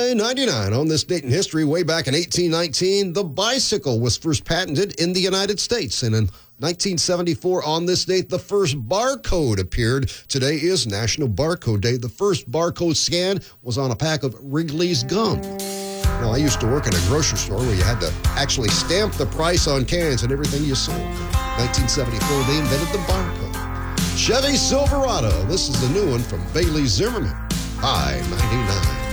99. On this date in history, way back in 1819, the bicycle was first patented in the United States. And in 1974, on this date, the first barcode appeared. Today is National Barcode Day. The first barcode scan was on a pack of Wrigley's gum. Now, I used to work in a grocery store where you had to actually stamp the price on cans and everything you sold. 1974, they invented the barcode. Chevy Silverado. This is the new one from Bailey Zimmerman. I-99.